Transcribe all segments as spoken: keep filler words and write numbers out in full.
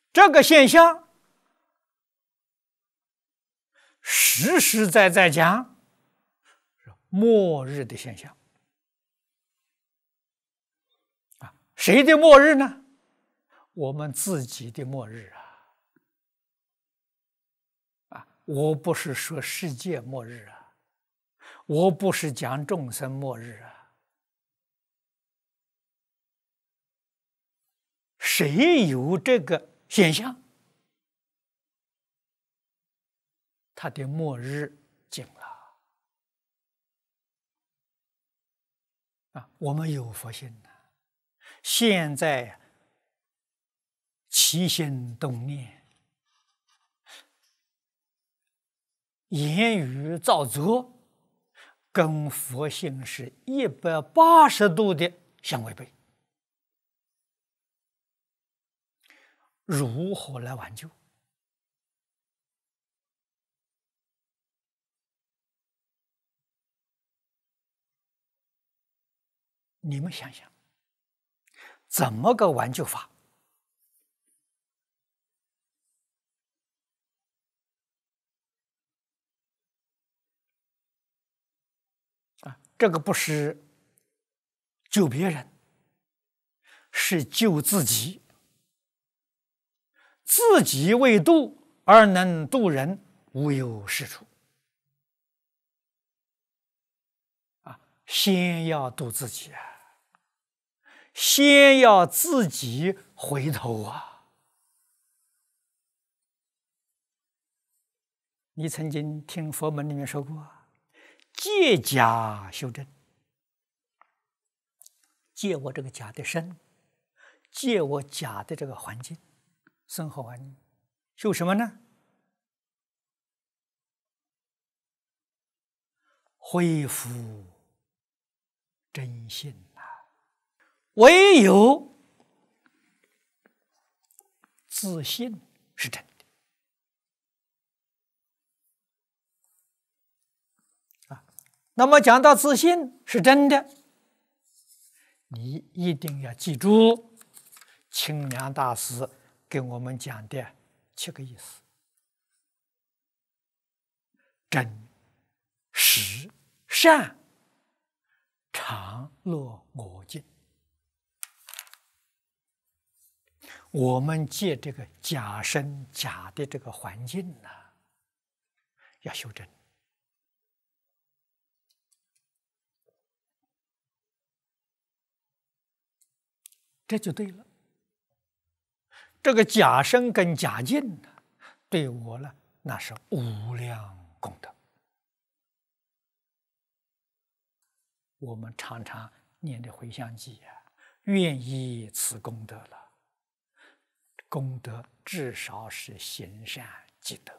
这个现象实实在在讲是末日的现象啊！谁的末日呢？我们自己的末日啊！啊，我不是说世界末日啊，我不是讲众生末日啊。谁有这个现象，他的末日近了啊！我们有佛性呐，现在起心动念、言语造作，跟佛性是一百八十度的相违背。如何来挽救？你们想想，怎么个挽救法？啊，这个不是救别人，是救自己。自己为度而能度人，无有是处。啊，先要度自己啊，先要自己回头啊。你曾经听佛门里面说过，借假修真，借我这个假的身，借我假的这个环境。生活环境修什么呢？恢复真性啊！唯有自信是真的啊。那么讲到自信是真的，你一定要记住清凉大师给我们讲的七个意思：真、实、善、常、乐、我净。我们借这个假身假的这个环境呢，要修正，这就对了。这个假身跟假境呢，对我呢，那是无量功德。我们常常念的回向偈啊，愿以此功德了，功德至少是行善积德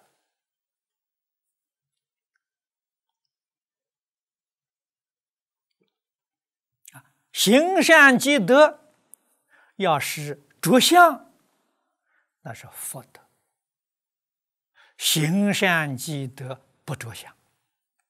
啊，行善积德要是着相，那是福德；行善积德不着相，